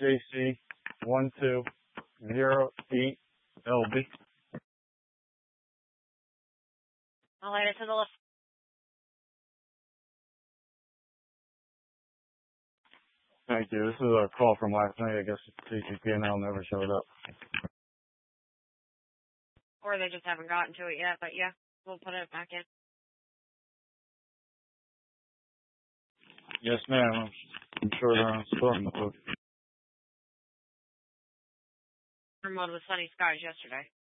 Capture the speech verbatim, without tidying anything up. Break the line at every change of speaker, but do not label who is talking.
J C one two zero eight L B.
I'll light it to the left.
Thank you. This is a call from last night. I guess C C P N L never showed up.
Or they just haven't gotten to it yet, but yeah, we'll put it back in.
Yes, ma'am. I'm sure they're on storm mode.
Storm mode with sunny skies yesterday.